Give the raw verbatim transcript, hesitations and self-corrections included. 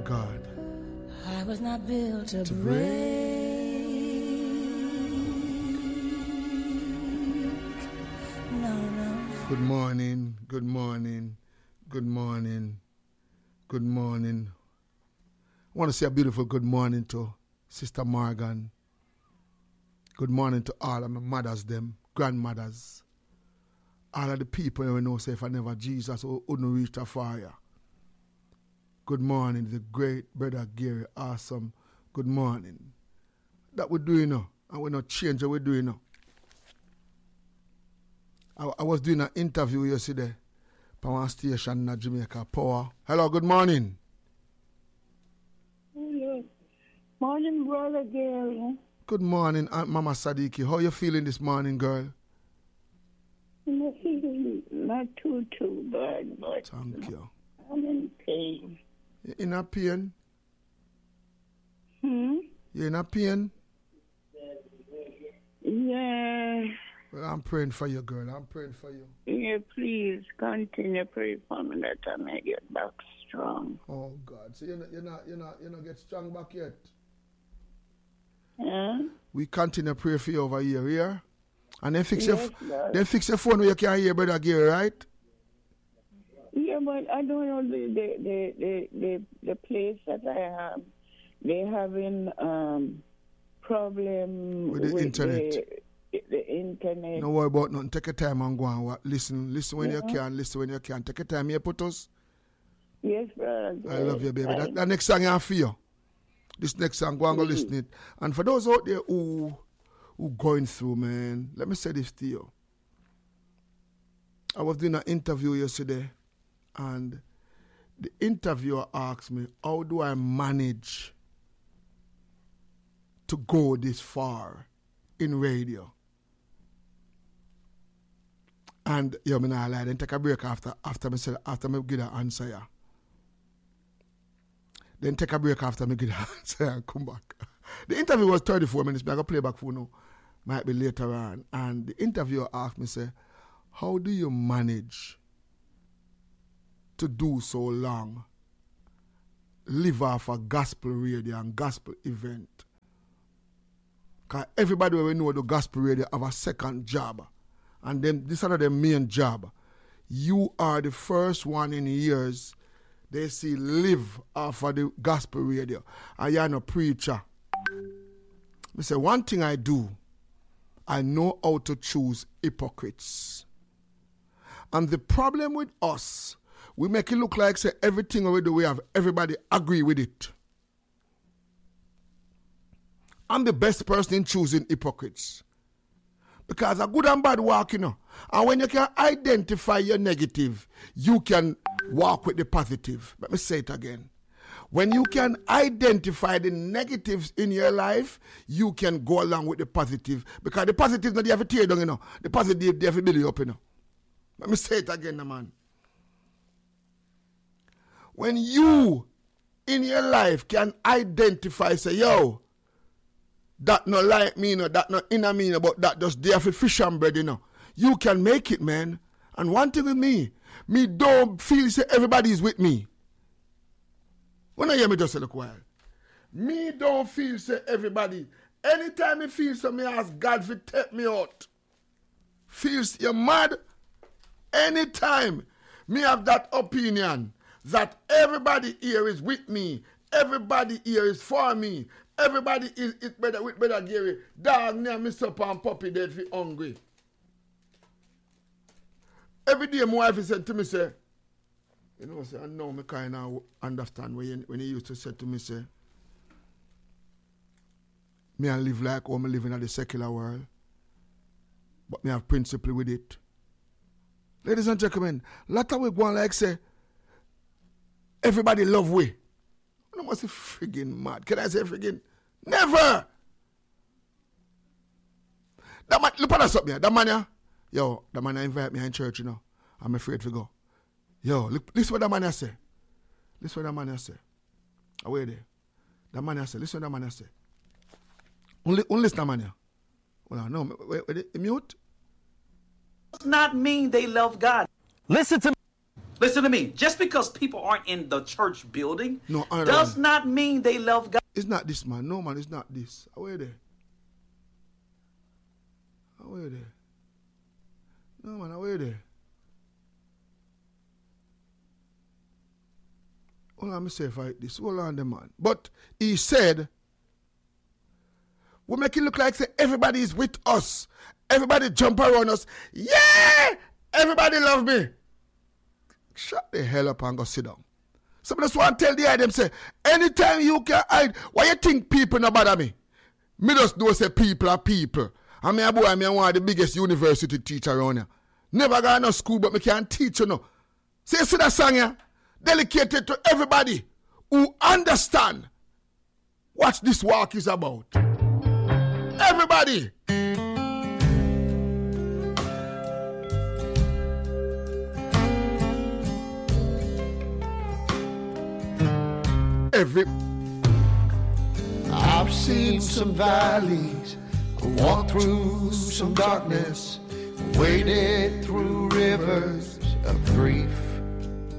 God. I was not built to, to break. No, no. Good morning, good morning, good morning, good morning. I want to say a beautiful good morning to Sister Morgan. Good morning to all of my mothers, them, grandmothers. All of the people who know say if I never Jesus who wouldn't reach the fire. Good morning, the great brother Gary, awesome. Good morning. That we're doing now, and we're not changing what we're doing now. I, I was doing an interview yesterday, Power Station in Jamaica, Power. Hello, good morning. Hello. Morning, brother Gary. Good morning, Aunt Mama Sadiki. How you feeling this morning, girl? I'm not feeling not too, too bad, but thank you. I'm in pain. You in a pain? Hmm? You in a pain? Yeah. Well, I'm praying for you, girl. I'm praying for you. Yeah, please continue praying for me that I may get back strong. Oh God! So you're not, you're not, you're not, you're not get strong back yet. Yeah. We continue to pray for you over here, yeah? And then fix yes, your, then fix your phone where you can hear Brother Gary, right? Yeah, but I don't know the the the the, the, the place that I am. They having um problem with the with internet. The, the internet. No worry about nothing. Take your time and go and listen. Listen when yeah. you can. Listen when you can. Take your time here, put us. Yes, brother. I love you, baby. That, that next song you have for you. This next song, go and go mm-hmm. listen it. And for those out there who who going through, man, let me say this to you. I was doing an interview yesterday, and the interviewer asked me, how do I manage to go this far in radio? And you know, I lie, then take a break after after me say after me give the answer, yeah. Then take a break after me give the answer and come back. The interview was thirty-four minutes, but I got play back for now. Might be later on. And the interviewer asked me, say, how do you manage to do so long? Live off a gospel radio and gospel event. Because everybody will know the gospel radio have a second job. And then this is their main job. You are the first one in years they see live off of the gospel radio. And you're no preacher. I say, one thing I do, I know how to choose hypocrites. And the problem with us, we make it look like say everything we do, we have everybody agree with it. I'm the best person in choosing hypocrites. Because a good and bad walk, you know. And when you can identify your negative, you can walk with the positive. Let me say it again. When you can identify the negatives in your life, you can go along with the positive. Because the positive, not you have to tear down, you know. The positive, they have to build you up, you know. Let me say it again, man. When you, in your life, can identify, say, yo, that not like me, no, that not inner me, no, but that just there for fish and bread, you know. You can make it, man. And one thing with me, me don't feel say everybody is with me. When I hear me just a look while. Me don't feel say everybody. Anytime me feel so, me ask God to take me out. Feels you're mad. Anytime me have that opinion that everybody here is with me, everybody here is for me, everybody is, is better with better Gary. Dog near me sup and puppy dead for hungry. Every day my wife said to me, say, you know, say, I know me kind of understand when he, when he used to say to me, say, me I live like how I live in the secular world, but me have principle with it. Ladies and gentlemen, lot of we go on like say, everybody love we. I must be friggin' mad. Can I say friggin'? Never! That man, look at us up here. That man, yeah. Yo, that man invite me in church, you know. I'm afraid to go. Yo, look, listen what that man say. Listen what that man say. Away there. That man say. Listen what that man say. Only, only listen that man here. Hold on, no, wait, wait, wait, mute. Does not mean they love God. Listen to me. Listen to me. Just because people aren't in the church building no, I does don't. not mean they love God. It's not this, man. No, man, it's not this. How are there? How are there? No, man, how are there? Hold on, let me say fight this. Hold on, the man. But he said, we make it look like say everybody is with us. Everybody jump around us. Yeah! Everybody love me. Shut the hell up and go sit down. Somebody just want to tell the item, say, anytime you can hide, why you think people no bother me? Me just know say people are people. And me a boy, me one of the biggest university teacher around here. Never got no school, but me can teach you know. See, see that song here? Dedicated to everybody who understand what this walk is about. Everybody. Every I've seen some valleys, walked through some darkness, waded through rivers of grief.